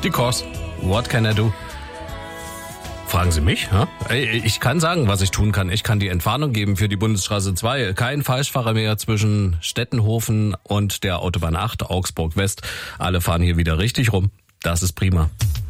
Because, what can I do? Fragen Sie mich? Ja? Ich kann sagen, was ich tun kann. Ich kann die Entwarnung geben für die Bundesstraße 2. Kein Falschfahrer mehr zwischen Stettenhofen und der Autobahn 8, Augsburg West. Alle fahren hier wieder richtig rum. Das ist prima.